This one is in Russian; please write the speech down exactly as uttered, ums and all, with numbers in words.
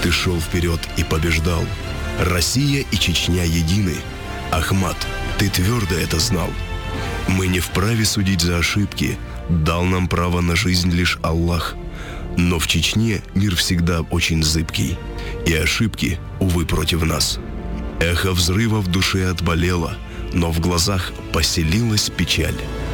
Ты шел вперед и побеждал. Россия и Чечня едины. Ахмат, ты твердо это знал. Мы не вправе судить за ошибки. Дал нам право на жизнь лишь Аллах. Но в Чечне мир всегда очень зыбкий. И ошибки, увы, против нас. Эхо взрыва в душе отболело, но в глазах поселилась печаль.